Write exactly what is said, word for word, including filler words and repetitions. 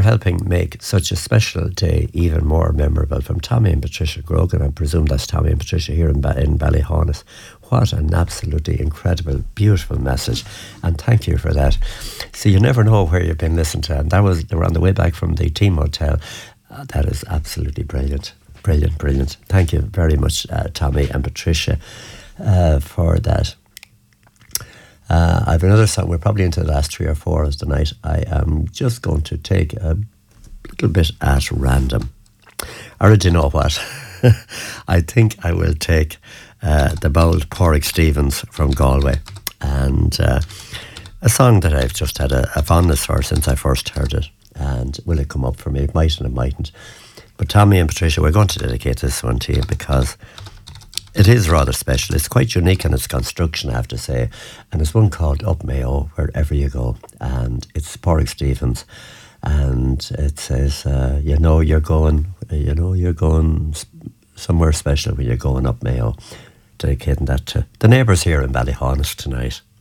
helping make such a special day even more memorable, from Tommy and Patricia Grogan. I presume that's Tommy and Patricia here in, ba- in Ballyhaunis. What an absolutely incredible, beautiful message, and thank you for that. See, you never know where you've been listening to, and that was, they were on the way back from the team hotel. Uh, that is absolutely brilliant, brilliant, brilliant. Thank you very much, uh, Tommy and Patricia, uh, for that. Uh, I have another song. We're probably into the last three or four of the night. I am just going to take a little bit at random. Or do you know what? I think I will take uh, the bold Pádraig Stevens from Galway, and uh, a song that I've just had a, a fondness for since I first heard it. And will it come up for me? It might and it mightn't. But Tommy and Patricia, we're going to dedicate this one to you because it is rather special. It's quite unique in its construction, I have to say. And it's one called Up Mayo, Wherever You Go. And it's Pádraig Stevens. And it says, uh, you know, you're going, you know, you're going somewhere special when you're going up Mayo. Dedicating that to the neighbours here in Ballyhaunis tonight.